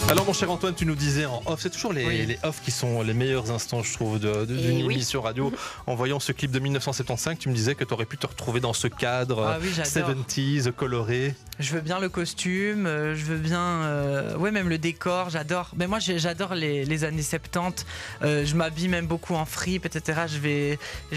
Alors mon cher Antoine, tu nous disais en off, c'est toujours Oui. les off qui sont les meilleurs instants, je trouve, d'une oui. émission radio. En voyant ce clip de 1975, tu me disais que tu aurais pu te retrouver dans ce cadre Ah oui, j'adore. 70s, coloré. Je veux bien le costume, je veux bien, ouais, même le décor, j'adore. Mais moi, j'adore les années 70. Je m'habille même beaucoup en fripe, etc.